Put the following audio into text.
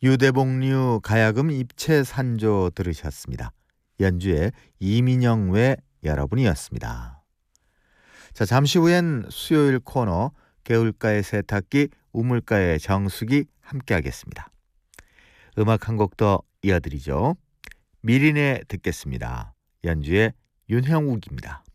유대복류 가야금 입체산조 들으셨습니다. 연주의 이민영 외 여러분이었습니다. 자, 잠시 후엔 수요일 코너 개울가의 세탁기, 우물가의 정수기 함께하겠습니다. 음악 한 곡 더 이어드리죠. 미리네 듣겠습니다. 연주의 윤형욱입니다.